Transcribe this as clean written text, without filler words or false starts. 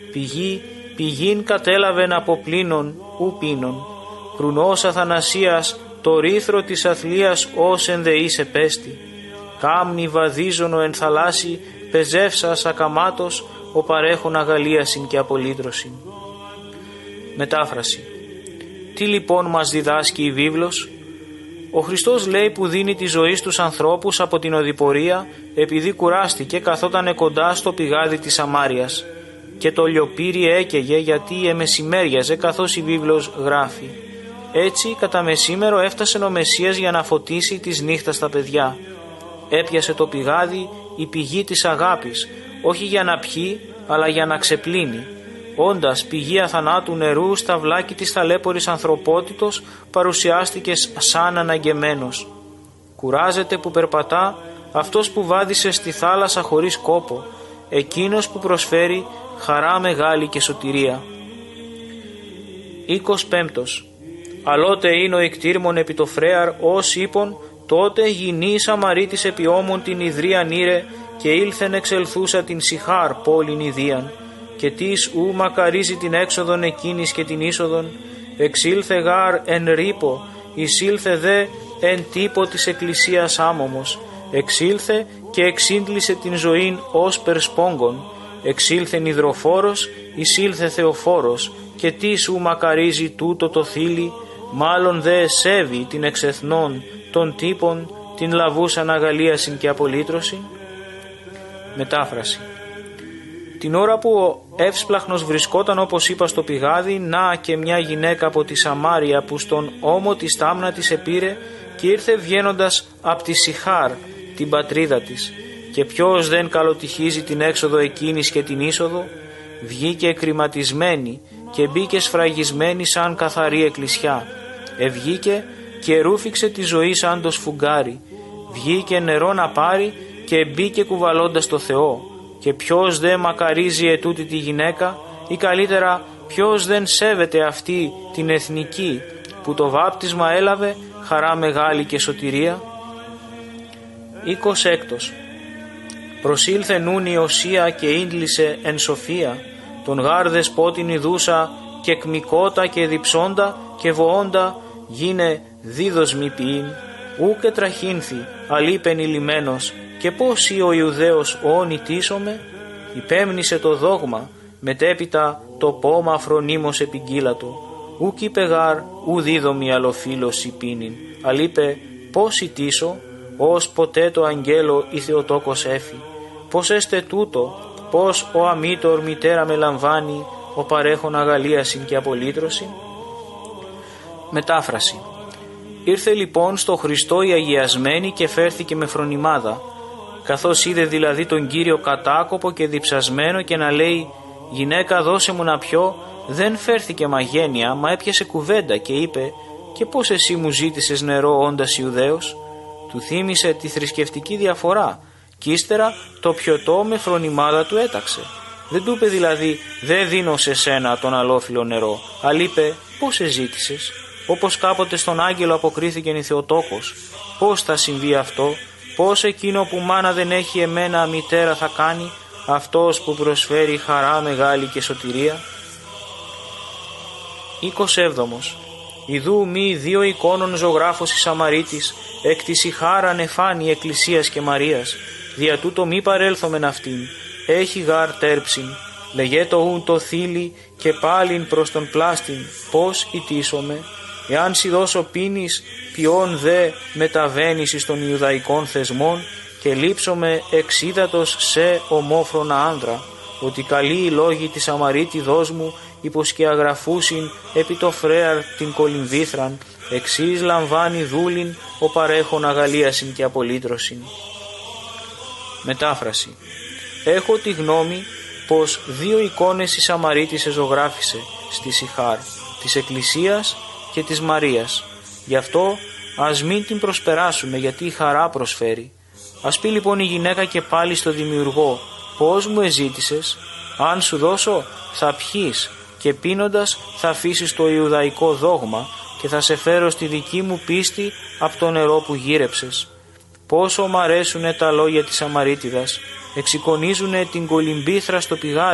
Πηγήν κατέλαβεν από πλήνων ου πίνων. Κρουνός αθανασίας το ρήθρο της αθλίας ως ενδεής επέστη. Κάμνη βαδίζωνο εν θαλάσσι πεζεύσας ακαμάτος ο παρέχων αγαλίασιν και απολύτρωσιν. Μετάφραση. Τι λοιπόν μας διδάσκει η βίβλος? Ο Χριστός λέει που δίνει τη ζωή στους ανθρώπους από την οδηπορία επειδή κουράστηκε καθότανε κοντά στο πηγάδι της Σαμάριας και το λιοπύρι έκαιγε γιατί εμεσημέριαζε, καθώς η βίβλος γράφει. Έτσι κατά μεσήμερο έφτασε ο Μεσσίας για να φωτίσει της νύχτας τα παιδιά. Έπιασε το πηγάδι η πηγή της αγάπης, όχι για να πιει αλλά για να ξεπλύνει. Όντας πηγή αθανάτου νερού στα βλάκι της ταλέπορης ανθρωπότητος παρουσιάστηκε σαν αναγκεμένος. Κουράζεται που περπατά αυτός που βάδισε στη θάλασσα χωρίς κόπο, εκείνος που προσφέρει χαρά μεγάλη και σωτηρία. 25. Αλότε είναι ο εκτήρμον επί το φρέαρ ως είπον, τότε γινή Σαμαρίτης επί όμων την ιδρίαν ήρε και ήλθεν εξελθούσα την Σιχάρ πόλην ιδίαν και της ου μακαρίζει την έξοδον εκείνης και την είσοδον, εξήλθε γάρ εν ρήπο, εισήλθε δε εν τύπο της εκκλησίας άμωμος, εξήλθε και εξήντλησε την ζωήν ως περσπόγκον, εξήλθεν υδροφόρος, εισήλθε θεοφόρος και της ου μακαρίζει τούτο το θήλι, μάλλον δε σέβει την εξεθνών των τύπων την λαβούσαν αγαλίασιν και απολύτρωσιν. Μετάφραση. Την ώρα που ο εύσπλαχνος βρισκόταν όπως είπα στο πηγάδι, να και μια γυναίκα από τη Σαμάρια που στον ώμο της τάμνα της επήρε και ήρθε βγαίνοντας από τη Σιχάρ, την πατρίδα της, και ποιος δεν καλοτυχίζει την έξοδο εκείνης και την είσοδο, βγήκε εκκριματισμένη και μπήκε σφραγισμένη σαν καθαρή εκκλησιά, ευγήκε και ρούφηξε τη ζωή σαν το σφουγγάρι, βγήκε νερό να πάρει και μπήκε κουβαλώντας το Θεό. Και ποιος δεν μακαρίζει ετούτη τη γυναίκα, ή καλύτερα ποιος δεν σέβεται αυτή την εθνική που το βάπτισμα έλαβε χαρά μεγάλη και σωτηρία. 26. Προσήλθε νουν η Οσία και ίντλησε εν σοφία, τον γάρδες πότην ιδούσα και κμικότα και διψώντα και βοώντα γίνε δίδος μη ποιήν, ου και τραχύνθη αλείπεν ηλυμένος, και πώς ή ο Ιουδαίος όνει τίσομε, υπέμνησε το δόγμα, μετέπειτα το πόμα φρονίμως επικύλατο, ουκ είπε γάρ ου δίδομη αλλοφύλος υπήνην, αλείπε πώς ητήσω, ως ποτέ το αγγέλο η Θεοτόκος έφη, πώς έστε τούτο, πώς ο αμήτωρ μητέρα με λαμβάνει, ο παρέχον αγαλίασιν και απολύτρωσιν. Μετάφραση. Ήρθε λοιπόν στο Χριστό η αγιασμένη και φέρθηκε με φρονιμάδα, καθώς είδε δηλαδή τον Κύριο κατάκοπο και διψασμένο και να λέει «Γυναίκα δώσε μου να πιω», δεν φέρθηκε μαγένεια, μα έπιασε κουβέντα και είπε «Και πώς εσύ μου ζήτησες νερό όντας Ιουδαίος?» Του θύμισε τη θρησκευτική διαφορά κι ύστερα το πιωτό με φρονιμάδα του έταξε. Δεν του είπε δηλαδή «Δεν δίνω σε σένα τον αλόφιλο νερό», αλλά είπε «Πώς σε ζήτησες?» Όπως κάποτε στον άγγελο αποκρίθηκε η Θεοτόκος. Πώς θα συμβεί αυτό? Πώς εκείνο που μάνα δεν έχει εμένα μητέρα θα κάνει, αυτός που προσφέρει χαρά μεγάλη και σωτηρία? 27. Ιδού μη δύο εικόνων ζωγράφος η Σαμαρίτης, εκ της Σιχάρ νεφάνη εκκλησίας και Μαρίας, δια τούτο μη παρέλθομεν αυτήν, έχει γάρ τέρψιν, λεγέτο ούν το θήλι και πάλιν προς τον πλάστην, πώς ητήσομε, εάν σι δώσω πίνεις, ποιον δε μεταβαίνεις εις των Ιουδαϊκών θεσμών και λείψομαι εξίδατος σε ομόφρονα άνδρα, ότι καλοί οι λόγοι της Σαμαρίτη δός μου υποσκιαγραφούσιν επί το φρέαρ την κολυμβήθραν, εξής λαμβάνει δούλην ο παρέχον αγαλίασιν και απολύτρωσιν. Μετάφραση. Έχω τη γνώμη πως δύο εικόνες η Σαμαρίτης εζωγράφησε στη Σιχάρ, της Εκκλησίας και της Μαρίας. Γι' αυτό ας μην την προσπεράσουμε, γιατί η χαρά προσφέρει. Ας πει λοιπόν η γυναίκα και πάλι στο Δημιουργό, πώς μου εζήτησες? Αν σου δώσω θα πιείς και πίνοντας θα αφήσεις το Ιουδαϊκό δόγμα και θα σε φέρω στη δική μου πίστη από το νερό που γύρεψες. Πόσο μ' αρέσουνε τα λόγια της Σαμαρίτιδας, εξεικονίζουνε την κολυμβήθρα στο πηγάδι